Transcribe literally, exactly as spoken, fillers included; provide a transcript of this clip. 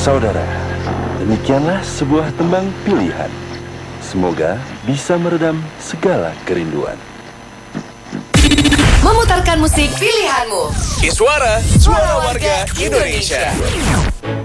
Saudara, demikianlah sebuah tembang pilihan. Semoga bisa meredam segala kerinduan. Memutarkan musik pilihanmu. Iswara, suara warga Indonesia.